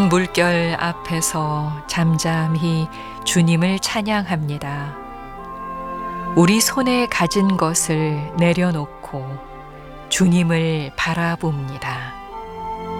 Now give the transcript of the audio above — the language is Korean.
물결 앞에서 잠잠히 주님을 찬양합니다. 우리 손에 가진 것을 내려놓고 주님을 바라봅니다.